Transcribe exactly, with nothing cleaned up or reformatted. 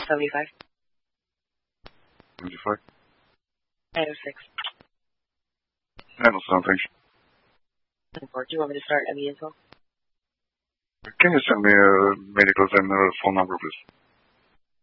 seventy-five. seventy-five. nine oh six. Handle something. Do you want me to start M E info? Can you send me a medicals and a phone number, please?